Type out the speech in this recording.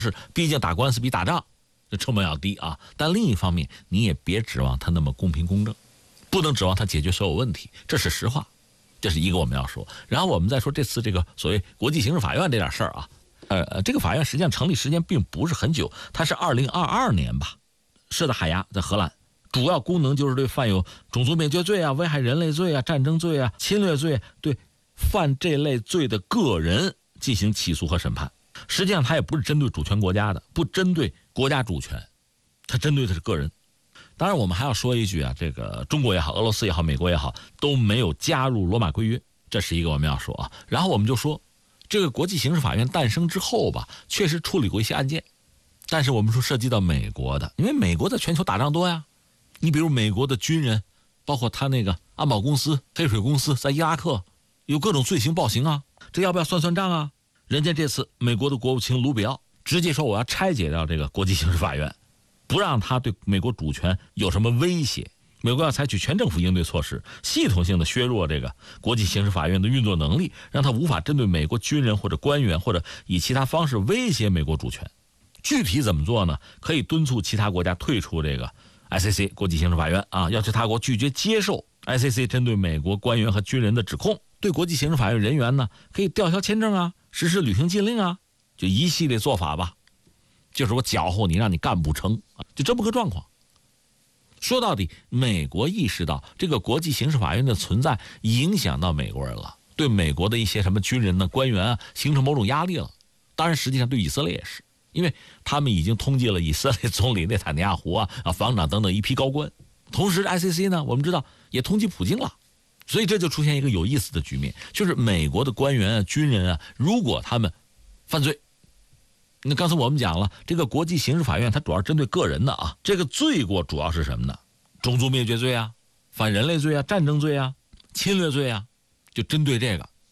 是毕竟打官司比打仗这成本要低啊。但另一方面，你也别指望他那么公平公正，不能指望他解决所有问题，这是实话。这是一个我们要说。然后我们再说这次这个所谓国际刑事法院这点事儿啊。这个法院实际上成立时间并不是很久，它是2022年吧，设在海牙，在荷兰。主要功能就是对犯有种族灭绝罪啊、危害人类罪啊、战争罪啊、侵略罪，对犯这类罪的个人进行起诉和审判。实际上它也不是针对主权国家的，不针对国家主权，它针对的是个人。当然我们还要说一句啊，这个中国也好，俄罗斯也好，美国也好，都没有加入罗马规约，这是一个我们要说啊。然后我们就说这个国际刑事法院诞生之后吧，确实处理过一些案件，但是我们说涉及到美国的，因为美国在全球打仗多呀。你比如美国的军人，包括他那个安保公司、黑水公司在伊拉克有各种罪行暴行啊，这要不要算算账啊？人家这次美国的国务卿卢比奥直接说我要拆解掉这个国际刑事法院，不让他对美国主权有什么威胁。美国要采取全政府应对措施，系统性的削弱这个国际刑事法院的运作能力，让他无法针对美国军人或者官员或者以其他方式威胁美国主权。具体怎么做呢？可以敦促其他国家退出这个 ICC 国际刑事法院啊，要求他国拒绝接受 ICC 针对美国官员和军人的指控。对国际刑事法院人员呢，可以吊销签证啊，实施旅行禁令啊，就一系列做法吧。就是我搅和你，让你干不成，就这么个状况。说到底，美国意识到这个国际刑事法院的存在影响到美国人了，对美国的一些什么军人呢、官员啊，形成某种压力了。当然，实际上对以色列也是，因为他们已经通缉了以色列总理内塔尼亚胡啊、防长等等一批高官。同时 ，ICC 呢，我们知道也通缉普京了，所以这就出现一个有意思的局面，就是美国的官员啊、军人啊，如果他们犯罪。那刚才我们讲了，这个国际刑事法院它主要针对个人的啊，这个罪过主要是什么呢？种族灭绝罪啊、反人类罪啊、战争罪啊、侵略罪啊，就针对这个。